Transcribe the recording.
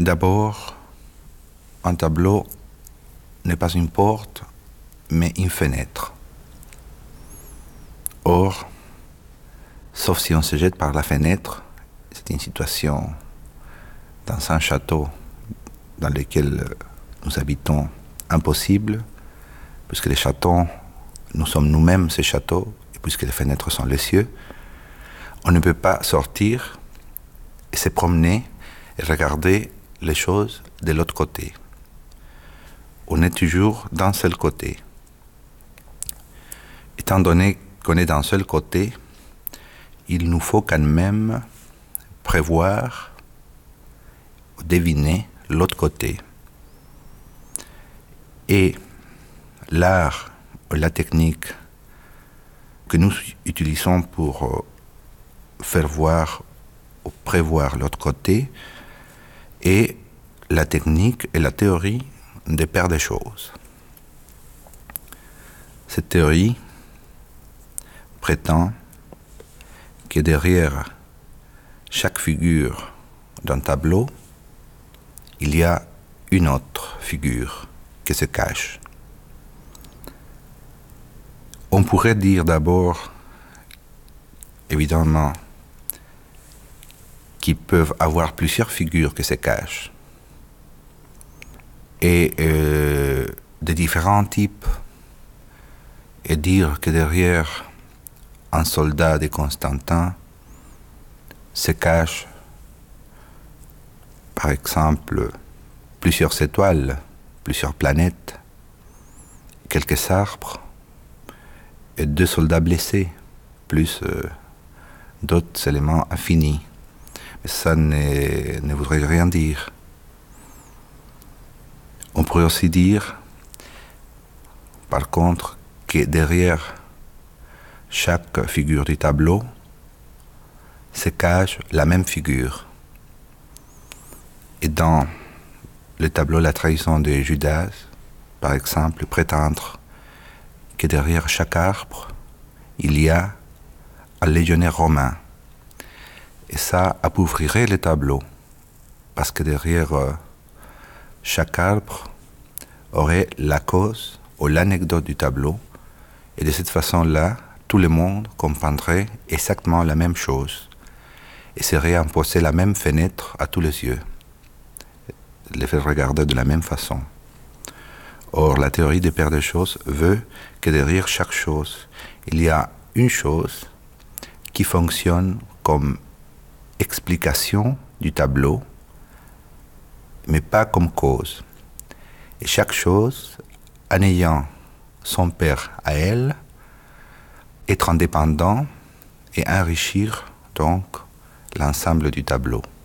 D'abord, un tableau n'est pas une porte, mais une fenêtre. Or, sauf si on se jette par la fenêtre, c'est une situation dans un château dans lequel nous habitons impossible, puisque les châteaux, nous sommes nous-mêmes ces châteaux, et puisque les fenêtres sont les cieux, on ne peut pas sortir et se promener et regarder les choses de l'autre côté. On est toujours d'un seul côté. Étant donné qu'on est d'un seul côté, il nous faut quand même prévoir, deviner l'autre côté. Et l'art, la technique que nous utilisons pour faire voir ou prévoir l'autre côté est la technique et la théorie des paires des choses. Cette théorie prétend que derrière chaque figure d'un tableau, il y a une autre figure qui se cache. On pourrait dire d'abord, évidemment, qu'ils peuvent avoir plusieurs figures qui se cachent et de différents types, et dire que derrière un soldat de Constantin se cache, par exemple, plusieurs étoiles, plusieurs planètes, quelques arbres et 2 soldats blessés, plus d'autres éléments infinis. Mais ça ne voudrait rien dire. On pourrait aussi dire, par contre, que derrière chaque figure du tableau se cache la même figure. Et dans le tableau La trahison de Judas, par exemple, prétendre que derrière chaque arbre, il y a un légionnaire romain. Et ça appauvrirait le tableau, parce que derrière chaque arbre aurait la cause ou l'anecdote du tableau, et de cette façon-là, tout le monde comprendrait exactement la même chose, et serait imposé la même fenêtre à tous les yeux, les faire regarder de la même façon. Or, la théorie des paires de choses veut que derrière chaque chose, il y a une chose qui fonctionne comme explication du tableau, mais pas comme cause. Et chaque chose, en ayant son père à elle, être indépendant et enrichir donc l'ensemble du tableau.